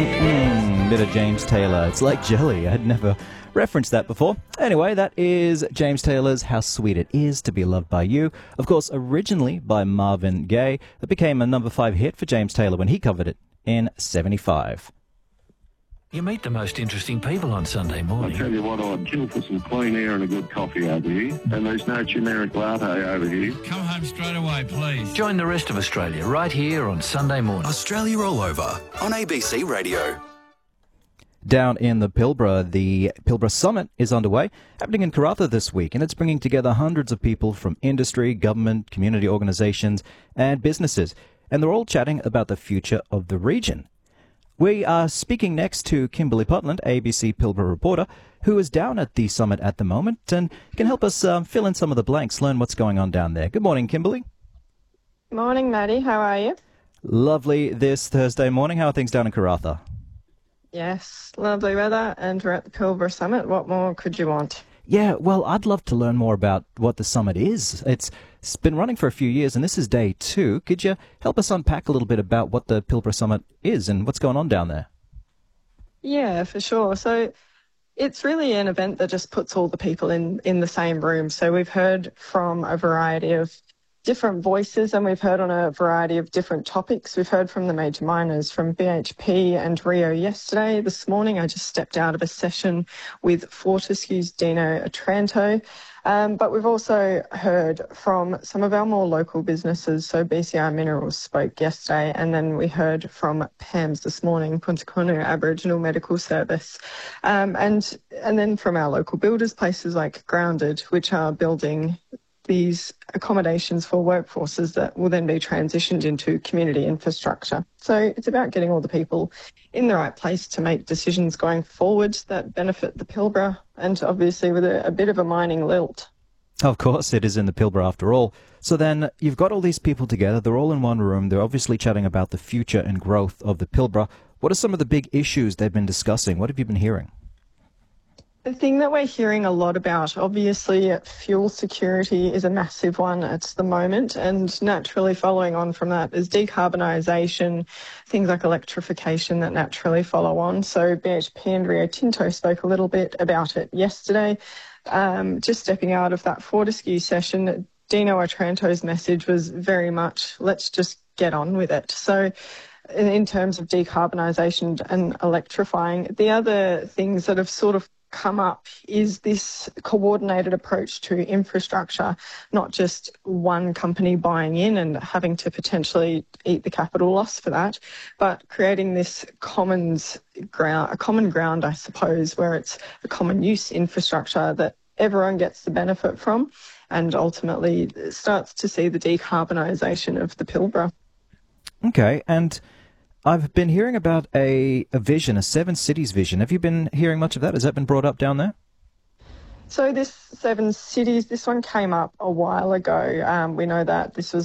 Bit of James Taylor. It's like jelly. I'd never referenced that before. Anyway, that is James Taylor's How Sweet It Is to Be Loved by You. Of course, originally by Marvin Gaye. It became a number 5 hit for James Taylor when he covered it in 75. You meet the most interesting people on Sunday morning. I tell you what, I'd kill for some clean air and a good coffee over here. And there's no generic latte over here. Come home straight away, please. Join the rest of Australia right here on Sunday morning. Australia All Over on ABC Radio. Down in the Pilbara Summit is underway, happening in Karratha this week, and it's bringing together hundreds of people from industry, government, community organisations and businesses, and they're all chatting about the future of the region. We are speaking next to Kimberly Putland, ABC Pilbara reporter, who is down at the summit at the moment and can help us fill in some of the blanks, learn what's going on down there. Good morning, Kimberly. Morning, Maddie. How are you? Lovely this Thursday morning. How are things down in Karratha? Yes, lovely weather, and we're at the Pilbara Summit. What more could you want? Yeah, well, I'd love to learn more about what the summit is. It's been running for a few years, and this is day 2. Could you help us unpack a little bit about what the Pilbara Summit is and what's going on down there? Yeah, for sure. So it's really an event that just puts all the people in the same room. So we've heard from a variety of different voices, and we've heard on a variety of different topics. We've heard from the major miners, from BHP and Rio yesterday. This morning I just stepped out of a session with Fortescue's Dino Otranto. But we've also heard from some of our more local businesses. So BCI Minerals spoke yesterday, and then we heard from PAMS this morning, Punta Cana Aboriginal Medical Service. And then from our local builders, places like Grounded, which are building these accommodations for workforces that will then be transitioned into community infrastructure. So it's about getting all the people in the right place to make decisions going forward that benefit the Pilbara, and obviously with a bit of a mining lilt. Of course, it is in the Pilbara after all. So then you've got all these people together, they're all in one room, they're obviously chatting about the future and growth of the Pilbara. What are some of the big issues they've been discussing? What have you been hearing? The thing that we're hearing a lot about, obviously, fuel security is a massive one at the moment, and naturally following on from that is decarbonisation, things like electrification that naturally follow on. So BHP and Rio Tinto spoke a little bit about it yesterday. Just stepping out of that Fortescue session, Dino Otranto's message was very much, let's just get on with it. So in terms of decarbonisation and electrifying, the other things that have sort of come up is this coordinated approach to infrastructure, not just one company buying in and having to potentially eat the capital loss for that, but creating this a common ground, I suppose, where it's a common use infrastructure that everyone gets the benefit from, and ultimately starts to see the decarbonisation of the Pilbara. Okay, and I've been hearing about a vision, a 7 cities vision. Have you been hearing much of that? Has that been brought up down there? So this 7 cities, this one came up a while ago. We know that this was